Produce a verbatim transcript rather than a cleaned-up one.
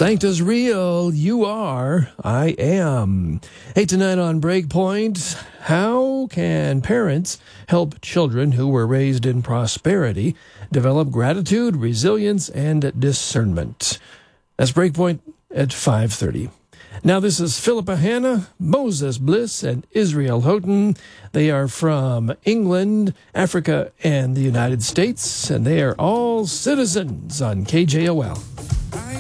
Sanctus real, you are, I am. Hey, tonight on Breakpoint, how can parents help children who were raised in prosperity develop gratitude, resilience, and discernment? That's Breakpoint at five thirty. Now, this is Philippa Hanna, Moses Bliss, and Israel Houghton. They are from England, Africa, and the United States, and they are all citizens on K J O L.